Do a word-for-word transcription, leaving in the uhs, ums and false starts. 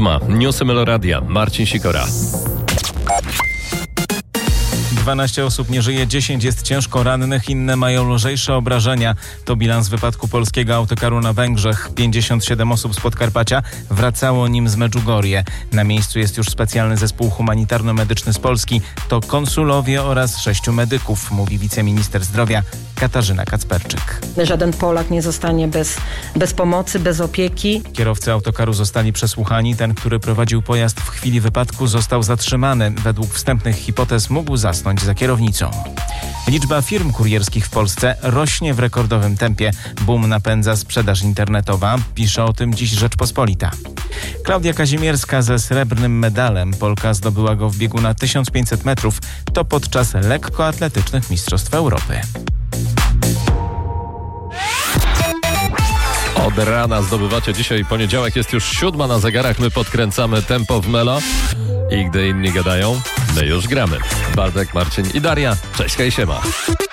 Siódma. Newsy Meloradia. Marcin Sikora. dwanaście osób nie żyje, dziesięć jest ciężko rannych, inne mają lżejsze obrażenia. To bilans wypadku polskiego autokaru na Węgrzech. pięćdziesiąt siedem osób z Podkarpacia wracało nim z Medjugorje. Na miejscu jest już specjalny zespół humanitarno-medyczny z Polski. To konsulowie oraz sześciu medyków, mówi wiceminister zdrowia Katarzyna Kacperczyk. Żaden Polak nie zostanie bez, bez pomocy, bez opieki. Kierowcy autokaru zostali przesłuchani. Ten, który prowadził pojazd w chwili wypadku, został zatrzymany. Według wstępnych hipotez mógł zasnąć za kierownicą. Liczba firm kurierskich w Polsce rośnie w rekordowym tempie. Boom napędza sprzedaż internetowa. Pisze o tym dziś Rzeczpospolita. Klaudia Kazimierska ze srebrnym medalem. Polka zdobyła go w biegu na tysiąc pięćset metrów. To podczas lekkoatletycznych Mistrzostw Europy. Od rana zdobywacie dzisiaj poniedziałek, jest już siódma na zegarach, my podkręcamy tempo w Melo i gdy inni gadają, my już gramy. Bartek, Marcin i Daria. Cześć, hej, siema.